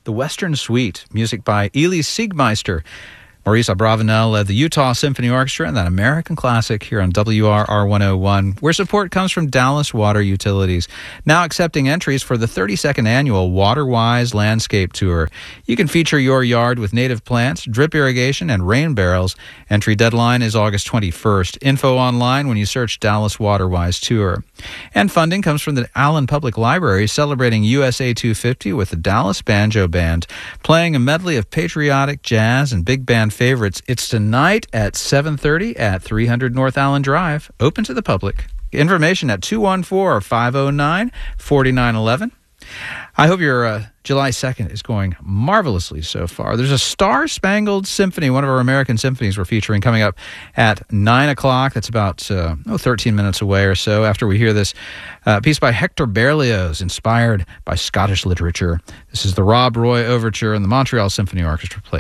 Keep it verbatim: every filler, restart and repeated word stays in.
The Western Suite, music by Elie Siegmeister. Maurice Abravanel led the Utah Symphony Orchestra and that American classic here on W R R one oh one, where support comes from Dallas Water Utilities, now accepting entries for the thirty-second annual WaterWise Landscape Tour. You can feature your yard with native plants, drip irrigation, and rain barrels. Entry deadline is August twenty-first. Info online when you search Dallas WaterWise Tour. And funding comes from the Allen Public Library, celebrating U S A two fifty with the Dallas Banjo Band, playing a medley of patriotic jazz and big band favorites. It's tonight at seven thirty at three hundred North Allen Drive, open to the public. Information at two one four, five oh nine, four nine one one. I hope your uh, July second is going marvelously so far. There's a Star-Spangled Symphony, one of our American symphonies we're featuring, coming up at nine o'clock. That's about uh, oh, thirteen minutes away or so after we hear this uh, piece by Hector Berlioz, inspired by Scottish literature. This is the Rob Roy Overture and the Montreal Symphony Orchestra play.